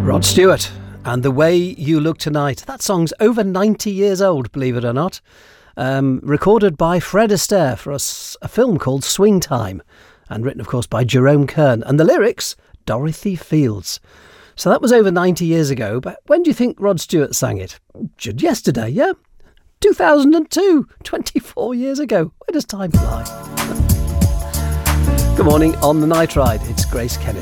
Rod Stewart and The Way You Look Tonight. That song's over 90 years old, believe it or not. Recorded by Fred Astaire for a film called Swing Time, and written, of course, by Jerome Kern. And the lyrics, Dorothy Fields. So that was over 90 years ago, but when do you think Rod Stewart sang it? Just yesterday, yeah? 2002, 24 years ago. Where does time fly? Good morning on The Night Ride. It's Grace Kennedy.